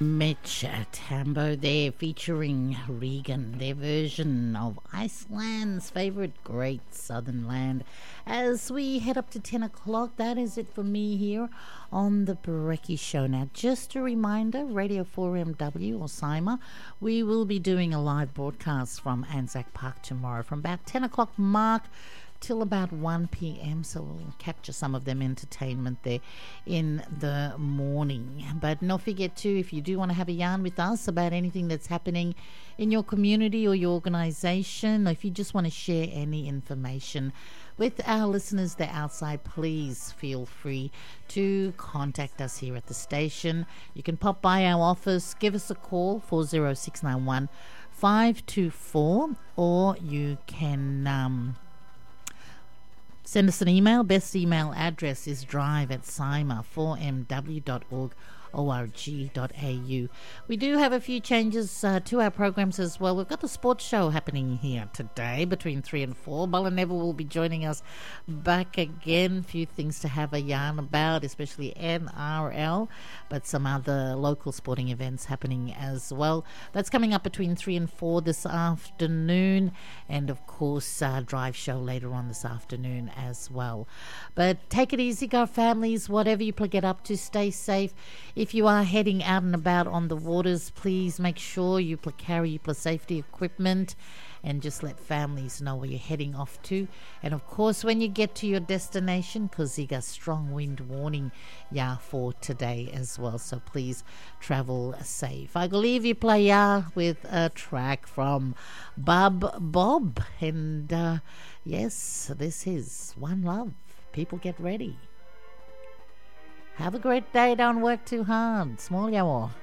Mitch Tambo there featuring Regan, their version of Iceland's favourite great southern land. As we head up to 10 o'clock, that is it for me here on the Breckie Show. Now, just a reminder, Radio 4MW or SIMA, we will be doing a live broadcast from Anzac Park tomorrow from about 10 o'clock mark till about 1 p.m. So we'll capture some of them entertainment there in the morning. But don't forget too, if you do want to have a yarn with us about anything that's happening in your community or your organisation, or if you just want to share any information with our listeners there outside, please feel free to contact us here at the station. You can pop by our office, give us a call, 40691 524, or you can send us an email. Best email address is drive@sima4mw.org.au. We do have a few changes to our programs as well. We've got the sports show happening here today between 3 and 4. Mulla Neville will be joining us back again. A few things to have a yarn about, especially NRL, but some other local sporting events happening as well. That's coming up between 3 and 4 this afternoon, and of course drive show later on this afternoon as well. But take it easy, go families, whatever you get up to, stay safe. If you are heading out and about on the waters, please make sure you carry your safety equipment and just let families know where you're heading off to. And of course, when you get to your destination, because you got strong wind warning for today as well, so please travel safe. I believe you play with a track from Bob Bob, and yes, this is One Love. People get ready. Have a great day, don't work too hard. Small yawa.